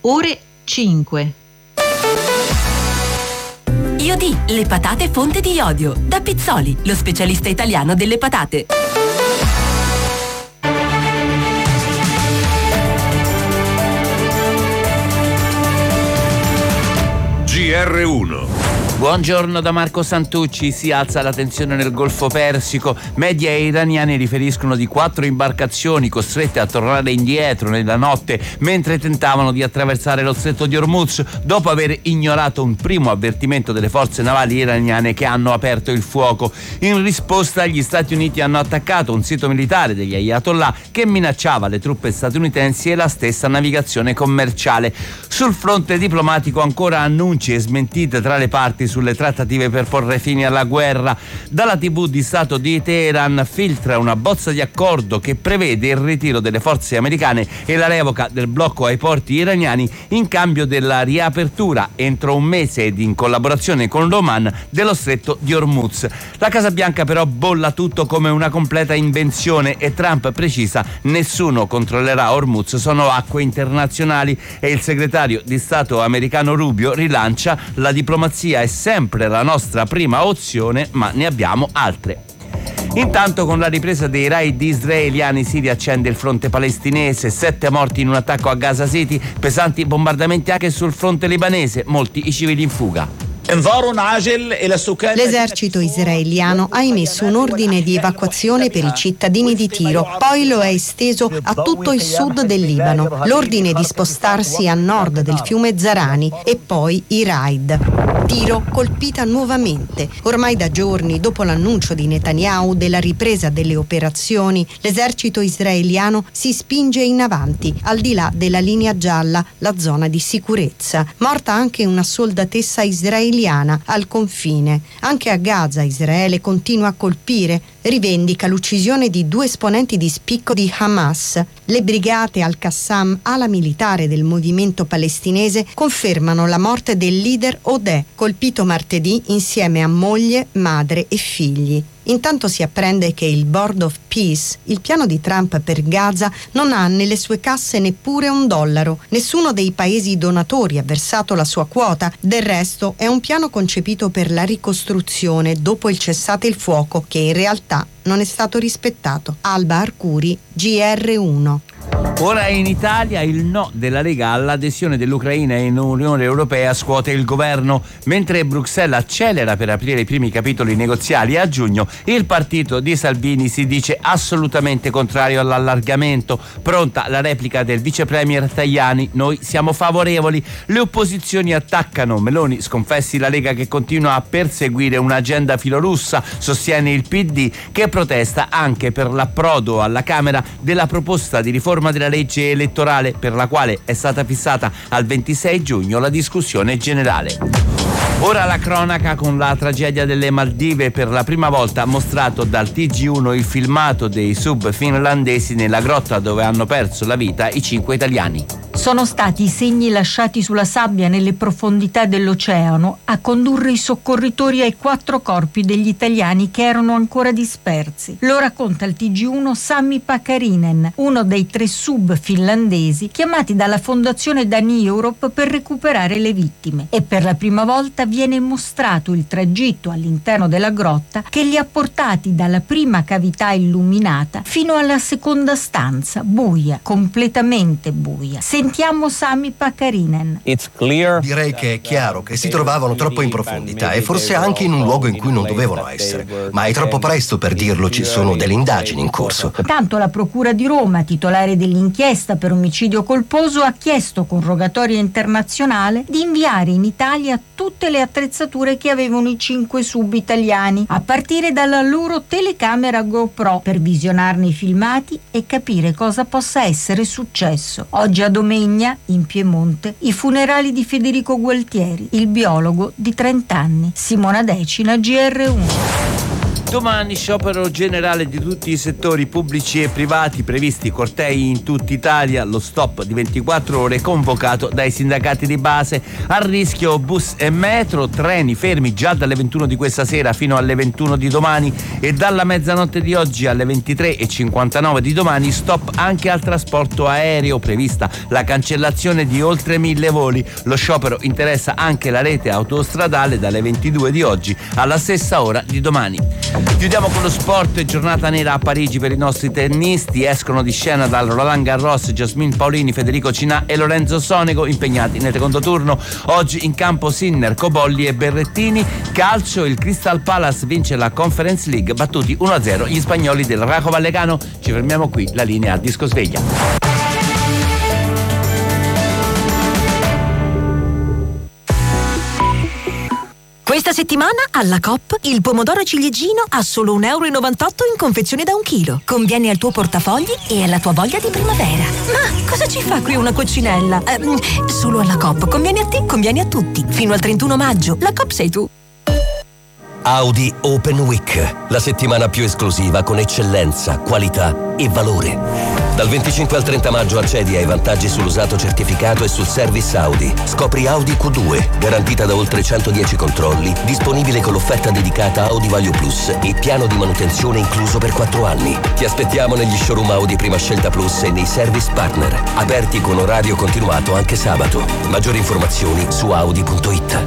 ore 5. Iodì, le patate fonte di iodio. Da Pizzoli, lo specialista italiano delle patate. GR1. Buongiorno da Marco Santucci. Si alza la tensione nel Golfo Persico. Media iraniani riferiscono di 4 imbarcazioni costrette a tornare indietro nella notte mentre tentavano di attraversare lo stretto di Hormuz dopo aver ignorato un primo avvertimento delle forze navali iraniane che hanno aperto il fuoco. In risposta gli Stati Uniti hanno attaccato un sito militare degli Ayatollah che minacciava le truppe statunitensi e la stessa navigazione commerciale. Sul fronte diplomatico ancora annunci e smentite tra le parti sulle trattative per porre fine alla guerra. Dalla TV di Stato di Teheran filtra una bozza di accordo che prevede il ritiro delle forze americane e la revoca del blocco ai porti iraniani in cambio della riapertura entro un mese ed in collaborazione con l'Oman dello stretto di Hormuz. La Casa Bianca però bolla tutto come una completa invenzione e Trump precisa: nessuno controllerà Hormuz, sono acque internazionali, e il segretario di Stato americano Rubio rilancia: la diplomazia è sempre la nostra prima opzione, ma ne abbiamo altre. Intanto, con la ripresa dei raid israeliani si riaccende il fronte palestinese. 7 morti in un attacco a Gaza City, pesanti bombardamenti anche sul fronte libanese, molti i civili in fuga. L'esercito israeliano ha emesso un ordine di evacuazione per i cittadini di Tiro, poi lo ha esteso a tutto il sud del Libano. L'ordine di spostarsi a nord del fiume Zarani e poi i raid. Tiro colpita nuovamente. Ormai da giorni, dopo l'annuncio di Netanyahu della ripresa delle operazioni, l'esercito israeliano si spinge in avanti, al di là della linea gialla, la zona di sicurezza. Morta anche una soldatessa israeliana al confine. Anche a Gaza Israele continua a colpire, rivendica l'uccisione di 2 esponenti di spicco di Hamas. Le brigate Al-Qassam, ala militare del movimento palestinese, confermano la morte del leader Odeh, colpito martedì insieme a moglie, madre e figli. Intanto si apprende che il Board of Peace, il piano di Trump per Gaza, non ha nelle sue casse neppure $1. Nessuno dei paesi donatori ha versato la sua quota. Del resto è un piano concepito per la ricostruzione dopo il cessate il fuoco, che in realtà non è stato rispettato. Alba Arcuri, GR1. Ora in Italia il no della Lega all'adesione dell'Ucraina in Unione Europea scuote il governo. Mentre Bruxelles accelera per aprire i primi capitoli negoziali a giugno, il partito di Salvini si dice assolutamente contrario all'allargamento. Pronta la replica del vice premier Tajani: noi siamo favorevoli. Le opposizioni attaccano Meloni: sconfessi la Lega che continua a perseguire un'agenda filorussa. Sostiene il PD, che protesta anche per l'approdo alla Camera della proposta di riforma della legge elettorale, per la quale è stata fissata al 26 giugno la discussione generale. Ora la cronaca con la tragedia delle Maldive. Per la prima volta mostrato dal TG1 il filmato dei sub finlandesi nella grotta dove hanno perso la vita i 5 italiani. Sono stati i segni lasciati sulla sabbia nelle profondità dell'oceano a condurre i soccorritori ai 4 corpi degli italiani che erano ancora dispersi. Lo racconta il TG1 Sami Pakarinen, uno dei 3 sub finlandesi chiamati dalla fondazione Dani Europe per recuperare le vittime. E per la prima volta viene mostrato il tragitto all'interno della grotta che li ha portati dalla prima cavità illuminata fino alla seconda stanza, buia, completamente buia. Sentiamo Sami Pakarinen. Direi che è chiaro che si trovavano troppo in profondità e forse anche in un luogo in cui non dovevano essere. Ma è troppo presto per dirlo, ci sono delle indagini in corso. Tanto la Procura di Roma, titolare dell'inchiesta per omicidio colposo, ha chiesto con rogatoria internazionale di inviare in Italia tutte le attrezzature che avevano i 5 sub italiani, a partire dalla loro telecamera GoPro, per visionarne i filmati e capire cosa possa essere successo. Oggi a Domegna, in Piemonte, i funerali di Federico Gualtieri, il biologo di 30 anni. Simona Decina, GR1. Domani sciopero generale di tutti i settori pubblici e privati, previsti cortei in tutta Italia, lo stop di 24 ore convocato dai sindacati di base. A rischio bus e metro, treni fermi già dalle 21 di questa sera fino alle 21 di domani e dalla mezzanotte di oggi alle 23:59 di domani stop anche al trasporto aereo, prevista la cancellazione di oltre 1000 voli. Lo sciopero interessa anche la rete autostradale dalle 22 di oggi alla stessa ora di domani. Chiudiamo con lo sport, giornata nera a Parigi per i nostri tennisti. Escono di scena dal Roland Garros Jasmine Paolini, Federico Cinà e Lorenzo Sonego, impegnati nel secondo turno. Oggi in campo Sinner, Cobolli e Berrettini. Calcio, il Crystal Palace vince la Conference League, battuti 1-0 gli spagnoli del Rayo Vallecano. Ci fermiamo qui, la linea a Disco Sveglia. Questa settimana alla Coop il pomodoro ciliegino a solo 1,98 euro in confezione da 1 chilo. Conviene al tuo portafogli e alla tua voglia di primavera. Ma cosa ci fa qui una coccinella? Solo alla Coop. Conviene a te, conviene a tutti. Fino al 31 maggio. La Coop sei tu. Audi Open Week, la settimana più esclusiva con eccellenza, qualità e valore. Dal 25 al 30 maggio accedi ai vantaggi sull'usato certificato e sul service Audi. Scopri Audi Q2, garantita da oltre 110 controlli, disponibile con l'offerta dedicata Audi Value Plus e piano di manutenzione incluso per 4 anni. Ti aspettiamo negli showroom Audi Prima Scelta Plus e nei service partner, aperti con orario continuato anche sabato. Maggiori informazioni su audi.it.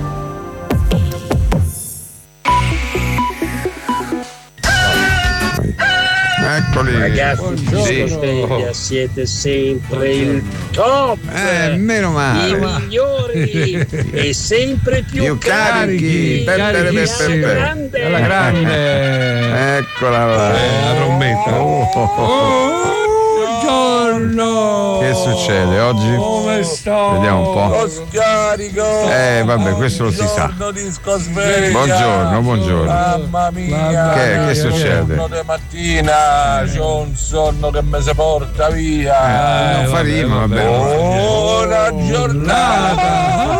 Eccoli. Ragazzi, Sveglia, siete sempre il top, meno male, i migliori e sempre più carichi. Grande. Alla grande. Eccola là. La trombetta. Buongiorno. Che succede oggi? Come sto? Vediamo un po'. Scarico. Vabbè, questo lo si sa. Buongiorno. Mamma mia. Che succede? Di mattina c'ho un sonno che mi si porta via. Non fa rima, vabbè. Buona giornata.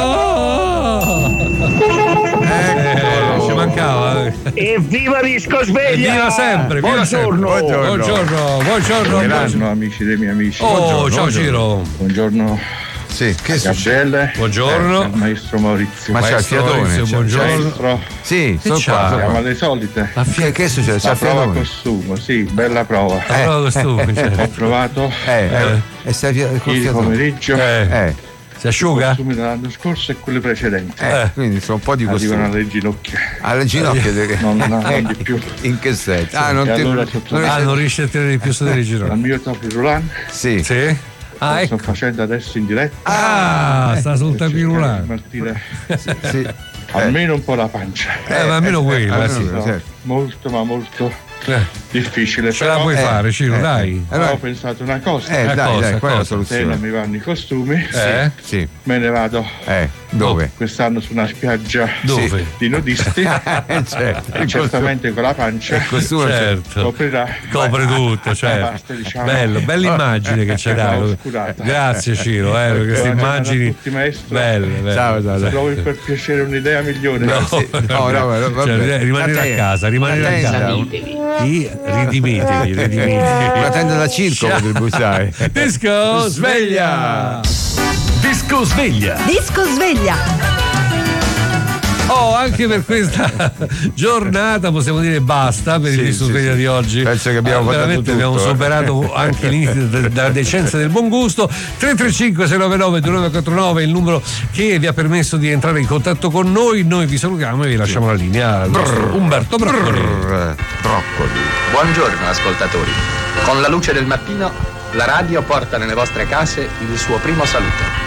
Ci mancava. Evviva Disco Sveglia! Viva sempre, viva sempre. Buongiorno amici dei miei amici. Ciao Ciro. Buongiorno. Sì, che Gabriele. Buongiorno. Al maestro Maurizio. Ma c'ha il fiatone. Buongiorno. Maestro. Sì, sono qua. Siamo alle solite. Che succede? C'ha La il prova fiatone. costume, sì, bella prova. Ho provato E stai col ieri fiatone. pomeriggio. Si asciuga? I costumi dell'anno scorso e quelli precedenti. Quindi sono un po' di costumi. Arrivano alle ginocchia. Alle ginocchia non di più. In che senso? Non riesci a tenere più su delle ginocchia. Al mio top roulant. Sì. Lo sto facendo adesso in diretta. Sta sul tapirulano. Martire Sì. almeno un po' la pancia. Ma almeno quella, sì. Molto ma molto difficile. Ce la puoi fare, Ciro, dai. Allora ho pensato una cosa. Dai, qual è la Se non soluzione? mi vanno i costumi, Sì. me ne vado. Dove? Quest'anno su una spiaggia di nudisti. Certo. E certamente con la pancia Certo. Copre tutto, certo. parte, diciamo, Bella immagine che c'è dato. oscurata. Grazie Ciro, queste immagini tutti, maestro. belle. Ciao. Trovi per piacere un'idea migliore. No, vabbè. Rimanere a casa. Ridimetevi. Una tenda da circo potrebbe usare. Disco sveglia. Disco sveglia. Disco Sveglia. Anche per questa giornata possiamo dire basta per il disco sveglia di oggi. Penso che abbiamo fatto veramente tutto. abbiamo superato anche l'inizio della decenza del buon gusto. 335 699 2949 è il numero che vi ha permesso di entrare in contatto con noi. Noi vi salutiamo e vi lasciamo la linea al nostro Umberto Broccoli. Buongiorno ascoltatori. Con la luce del mattino la radio porta nelle vostre case il suo primo saluto.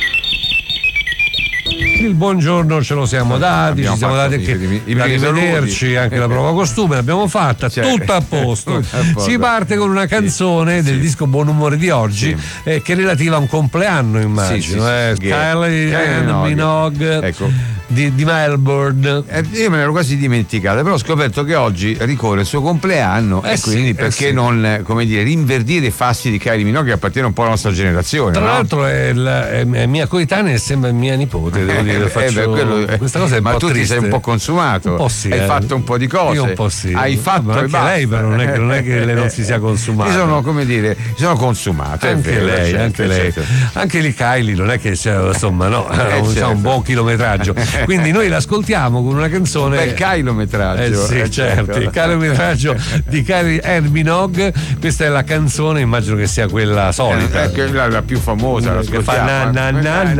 Il buongiorno ce lo siamo dati, ci siamo dati anche da rivederci, anche la prova costume l'abbiamo fatta, tutto a posto. Si parte con una canzone del disco Buon Umore di oggi che è relativa a un compleanno, immagino. Kylie and Minogue. Ecco. di Melbourne. Io me l'ero quasi dimenticata, però ho scoperto che oggi ricorre il suo compleanno e quindi perché non, come dire, rinverdire i fasti di Kylie Minogue, che appartiene un po' alla nostra generazione. Tra l'altro è mia coetanea e sembra mia nipote, devo dire. Questa cosa è ma un po' tu triste. ti sei un po' consumato, un po' sì, hai fatto un po' di cose, io un po' sì. Hai fatto anche e basta. lei, però non è che lei non si sia consumata. Sono, come dire, sono consumato. Anche lei, anche lei. Anche lì Kylie non è che c'è, insomma, no, c'ha un buon chilometraggio. Quindi noi l'ascoltiamo con una canzone. Bel chilometraggio. Sì, certo. Il chilometraggio di Kylie Minogue. Questa è la canzone, immagino che sia quella solita. La più famosa, che fa na na na